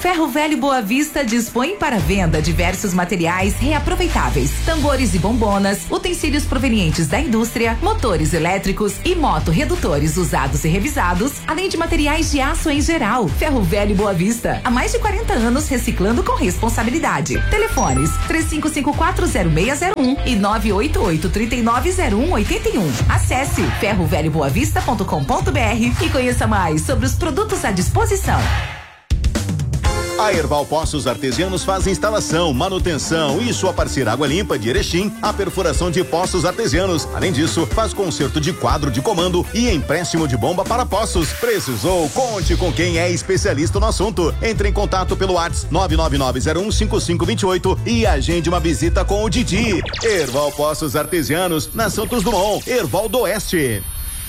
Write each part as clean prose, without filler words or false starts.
Ferro Velho Boa Vista dispõe para venda diversos materiais reaproveitáveis, tambores e bombonas, utensílios provenientes da indústria, motores elétricos e moto-redutores usados e revisados, além de materiais de aço em geral. Ferro Velho Boa Vista, há mais de 40 anos reciclando com responsabilidade. Telefones 35540601 e 988-390181. Acesse ferrovelhoboavista.com.br e conheça mais sobre os produtos à disposição. A Erval Poços Artesianos faz instalação, manutenção e sua parceira Água Limpa de Erechim, a perfuração de poços artesianos. Além disso, faz conserto de quadro de comando e empréstimo de bomba para poços. Precisou? Conte com quem é especialista no assunto. Entre em contato pelo WhatsApp 999015528 e agende uma visita com o Didi. Erval Poços Artesianos, na Santos Dumont, Erval do Oeste.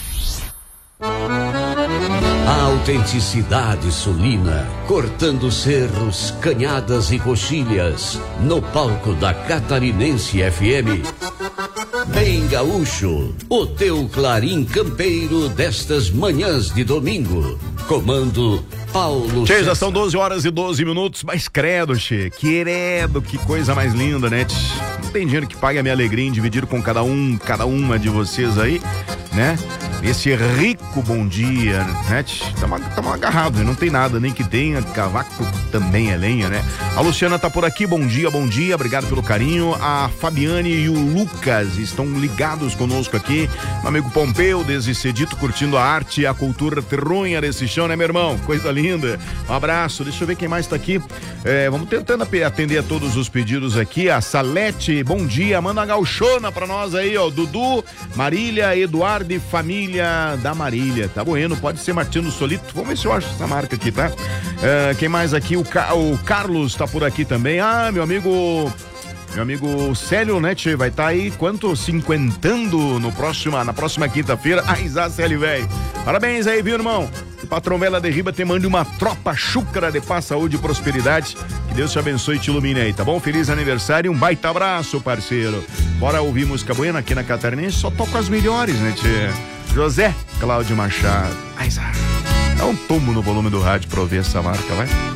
A autenticidade sulina, cortando cerros, canhadas e coxilhas, no palco da Catarinense FM. Bem gaúcho, o teu clarim campeiro destas manhãs de domingo. Comando Paulo. Che, já são 12h12, mas credo, che, queredo, que coisa mais linda, né? Não tem dinheiro que pague a minha alegria em dividir com cada uma de vocês aí, né? Esse rico bom dia, né? Tamo agarrado, não tem nada, nem que tenha, cavaco também é lenha, né? A Luciana tá por aqui, bom dia, obrigado pelo carinho. A Fabiane e o Lucas estão ligados conosco aqui. Meu amigo Pompeu, desde cedito, curtindo a arte e a cultura terronha desse chão, né, meu irmão? Coisa linda. Um abraço, deixa eu ver quem mais tá aqui. Vamos tentando atender a todos os pedidos aqui. A Salete, bom dia, manda uma gauchona pra nós aí, ó. Dudu, Marília, Eduardo e família da Marília, tá bueno, pode ser Martino Solito, vamos ver se eu acho essa marca aqui, tá? Quem mais aqui? O Carlos tá por aqui também. Meu amigo Célio, né, tchê, vai estar aí, cinquentando na próxima quinta-feira. Célio, velho. Parabéns aí, viu, irmão? O patrão Vela de Riba te mande uma tropa chúcara de paz, saúde e prosperidade. Que Deus te abençoe e te ilumine aí, tá bom? Feliz aniversário e um baita abraço, parceiro. Bora ouvir música buena aqui na Catarinense, só toca as melhores, né, tchê? José Cláudio Machado. Dá um tombo no volume do rádio pra ouvir essa marca, vai.